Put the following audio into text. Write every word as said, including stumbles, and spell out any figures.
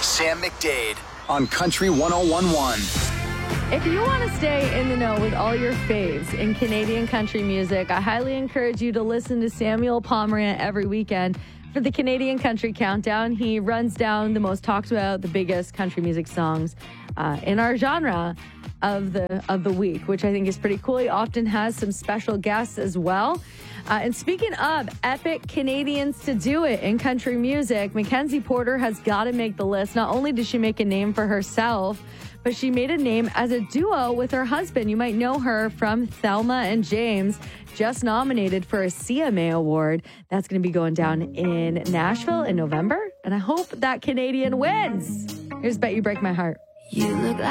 Sam McDade on Country one oh one point one. If you want to stay in the know with all your faves in Canadian country music, I highly encourage you to listen to Samuel Pomerant every weekend for the Canadian Country Countdown. He runs down the most talked about, the biggest country music songs uh, in our genre of the of the week, which I think is pretty cool. He often has some special guests as well. Uh, and speaking of epic Canadians to do it in country music, Mackenzie Porter has got to make the list. Not only did she make a name for herself, but she made a name as a duo with her husband. You might know her from Thelma and James, just nominated for a C M A award. That's going to be going down in Nashville in November. And I hope that Canadian wins. Here's Bet You Break My Heart. You look like